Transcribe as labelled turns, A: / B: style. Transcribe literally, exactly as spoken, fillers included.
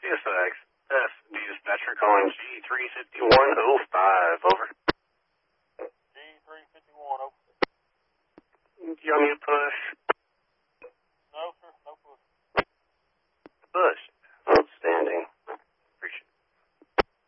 A: S X F dispatcher calling G three fifty-one oh five, over.
B: G three fifty-one, over.
A: You want me to push